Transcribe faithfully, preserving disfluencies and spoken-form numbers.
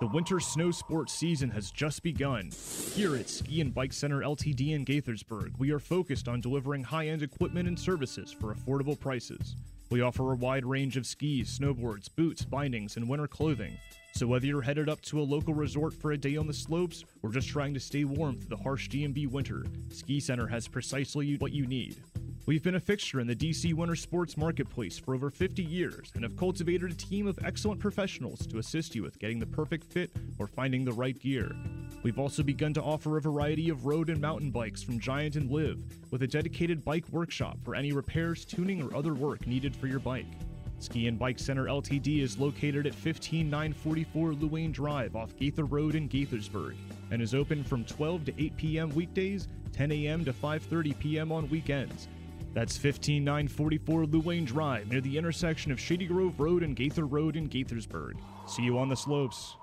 The winter snow sports season has just begun. Here at Ski and Bike Center Ltd in Gaithersburg, we are focused on delivering high-end equipment and services for affordable prices. We offer a wide range of skis, snowboards, boots, bindings, and winter clothing. So whether you're headed up to a local resort for a day on the slopes or just trying to stay warm through the harsh D M V winter, Ski Center has precisely what you need. We've been a fixture in the D C winter sports marketplace for over fifty years and have cultivated a team of excellent professionals to assist you with getting the perfect fit or finding the right gear. We've also begun to offer a variety of road and mountain bikes from Giant and Liv, with a dedicated bike workshop for any repairs, tuning, or other work needed for your bike. Ski and Bike Center Ltd is located at fifteen nine forty-four Luane Drive off Gaither Road in Gaithersburg and is open from twelve to eight p.m. weekdays, ten a.m. to five thirty p.m. on weekends. That's fifteen nine forty-four Luane Drive near the intersection of Shady Grove Road and Gaither Road in Gaithersburg. See you on the slopes.